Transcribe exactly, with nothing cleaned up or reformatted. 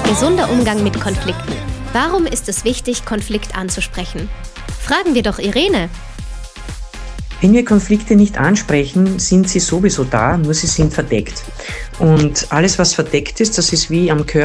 Gesunder Umgang mit Konflikten. Warum ist es wichtig, Konflikt anzusprechen? Fragen wir doch Irene. Wenn wir Konflikte nicht ansprechen, sind sie sowieso da, nur sie sind verdeckt. Und alles, was verdeckt ist, das ist wie am Körper